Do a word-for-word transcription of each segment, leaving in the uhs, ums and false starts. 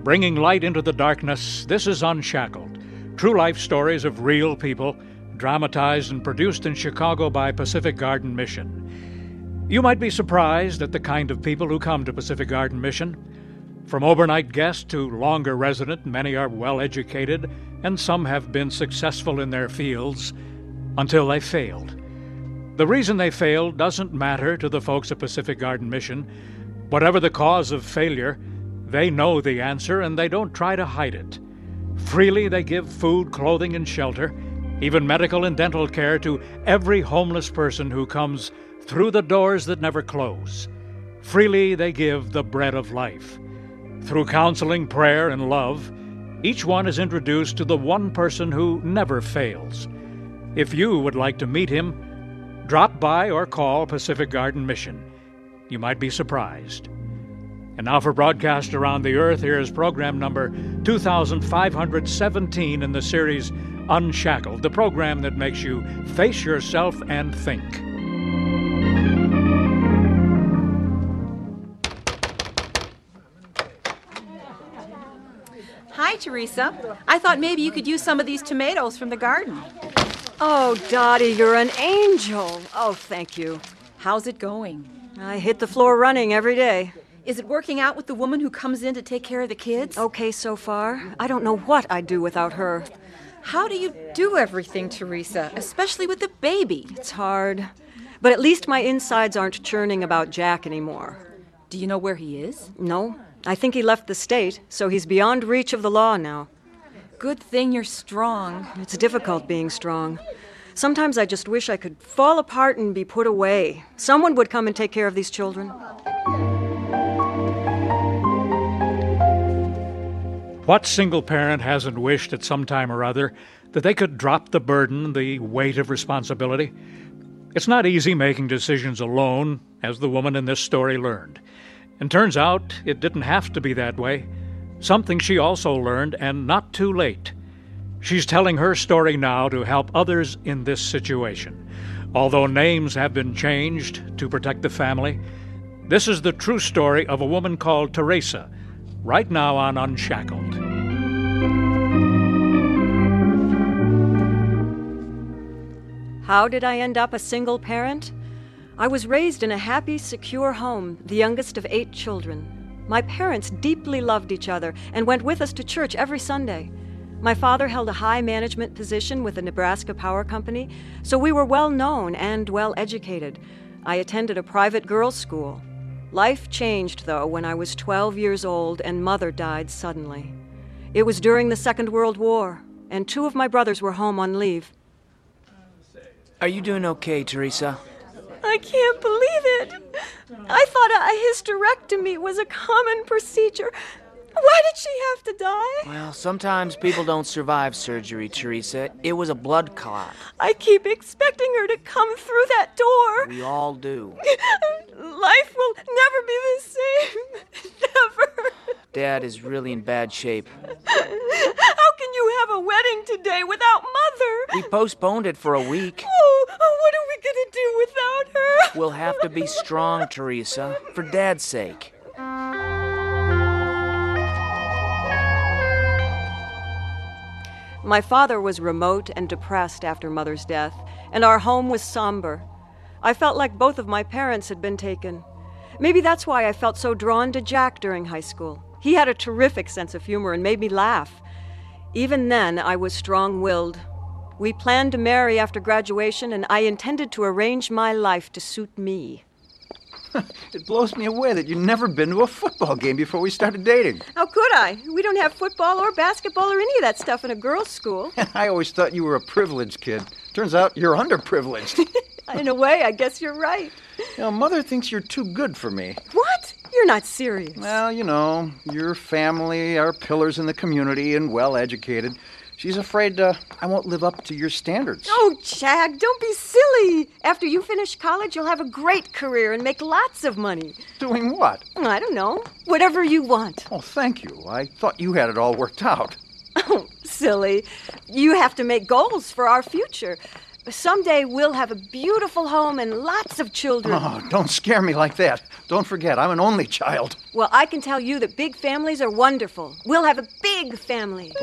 Bringing light into the darkness, this is Unshackled. True life stories of real people, dramatized and produced in Chicago by Pacific Garden Mission. You might be surprised at the kind of people who come to Pacific Garden Mission. From overnight guest to longer resident, many are well-educated, and some have been successful in their fields until they failed. The reason they failed doesn't matter to the folks at Pacific Garden Mission. Whatever the cause of failure, they know the answer and they don't try to hide it. Freely they give food, clothing, and shelter, even medical and dental care to every homeless person who comes through the doors that never close. Freely they give the bread of life. Through counseling, prayer, and love, each one is introduced to the one person who never fails. If you would like to meet him, drop by or call Pacific Garden Mission. You might be surprised. And now for broadcast around the earth, here's program number two thousand five hundred seventeen in the series Unshackled, the program that makes you face yourself and think. Hi, Teresa. I thought maybe you could use some of these tomatoes from the garden. Oh, Dottie, you're an angel. Oh, thank you. How's it going? I hit the floor running every day. Is it working out with the woman who comes in to take care of the kids? Okay so far. I don't know what I'd do without her. How do you do everything, Teresa, especially with the baby? It's hard. But at least my insides aren't churning about Jack anymore. Do you know where he is? No. I think he left the state, so he's beyond reach of the law now. Good thing you're strong. It's difficult being strong. Sometimes I just wish I could fall apart and be put away. Someone would come and take care of these children. What single parent hasn't wished at some time or other that they could drop the burden, the weight of responsibility? It's not easy making decisions alone, as the woman in this story learned. And turns out it didn't have to be that way. Something she also learned, and not too late. She's telling her story now to help others in this situation. Although names have been changed to protect the family, this is the true story of a woman called Teresa, right now on Unshackled. How did I end up a single parent? I was raised in a happy, secure home, the youngest of eight children. My parents deeply loved each other and went with us to church every Sunday. My father held a high management position with the Nebraska Power Company, so we were well known and well educated. I attended a private girls' school. Life changed, though, when I was twelve years old and Mother died suddenly. It was during the Second World War, and two of my brothers were home on leave. Are you doing okay, Teresa? I can't believe it. I thought a hysterectomy was a common procedure. Why did she have to die? Well, sometimes people don't survive surgery, Teresa. It was a blood clot. I keep expecting her to come through that door. We all do. Life will never be the same. Never. Dad is really in bad shape. How can you have a wedding today without Mother? We postponed it for a week. Oh, what are we going to do without her? We'll have to be strong, Teresa, for Dad's sake. My father was remote and depressed after Mother's death, and our home was somber. I felt like both of my parents had been taken. Maybe that's why I felt so drawn to Jack during high school. He had a terrific sense of humor and made me laugh. Even then, I was strong-willed. We planned to marry after graduation, and I intended to arrange my life to suit me. It blows me away that you'd never been to a football game before we started dating. How could I? We don't have football or basketball or any of that stuff in a girls' school. I always thought you were a privileged kid. Turns out you're underprivileged. In a way, I guess you're right. You know, Mother thinks you're too good for me. What? You're not serious. Well, you know, your family are pillars in the community and well-educated. She's afraid uh, I won't live up to your standards. Oh, Jack, don't be silly. After you finish college, you'll have a great career and make lots of money. Doing what? I don't know. Whatever you want. Oh, thank you. I thought you had it all worked out. Oh, silly. You have to make goals for our future. Someday we'll have a beautiful home and lots of children. Oh, don't scare me like that. Don't forget, I'm an only child. Well, I can tell you that big families are wonderful. We'll have a big family.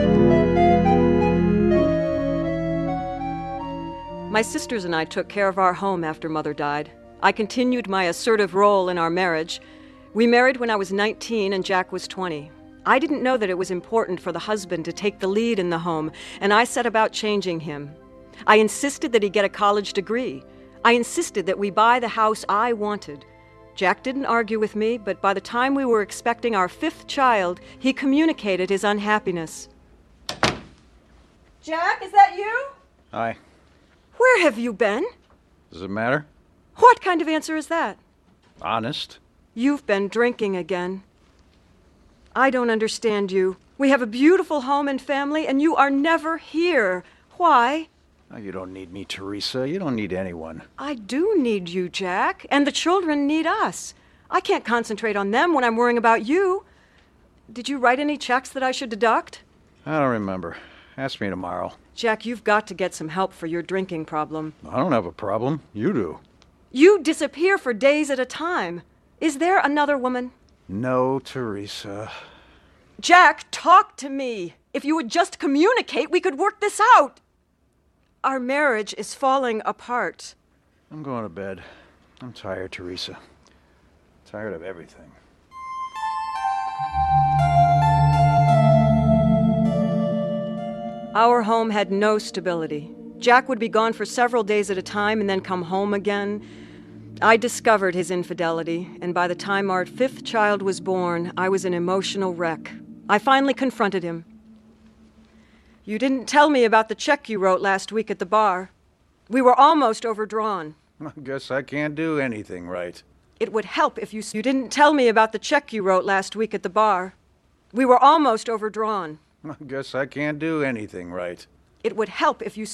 My sisters and I took care of our home after Mother died. I continued my assertive role in our marriage. We married when I was nineteen and Jack was twenty. I didn't know that it was important for the husband to take the lead in the home, and I set about changing him. I insisted that he get a college degree. I insisted that we buy the house I wanted. Jack didn't argue with me, but by the time we were expecting our fifth child, he communicated his unhappiness. Jack, is that you? Hi. Where have you been? Does it matter? What kind of answer is that? Honest. You've been drinking again. I don't understand you. We have a beautiful home and family, and you are never here. Why? Oh, you don't need me, Teresa. You don't need anyone. I do need you, Jack, and the children need us. I can't concentrate on them when I'm worrying about you. Did you write any checks that I should deduct? I don't remember. Ask me tomorrow. Jack, you've got to get some help for your drinking problem. I don't have a problem. You do. You disappear for days at a time. Is there another woman? No, Teresa. Jack, talk to me. If you would just communicate, we could work this out. Our marriage is falling apart. I'm going to bed. I'm tired, Teresa. Tired of everything. Our home had no stability. Jack would be gone for several days at a time and then come home again. I discovered his infidelity, and by the time our fifth child was born, I was an emotional wreck. I finally confronted him. You didn't tell me about the check you wrote last week at the bar. We were almost overdrawn. I guess I can't do anything right. It would help if you... You didn't tell me about the check you wrote last week at the bar. We were almost overdrawn. I guess I can't do anything right. It would help if you...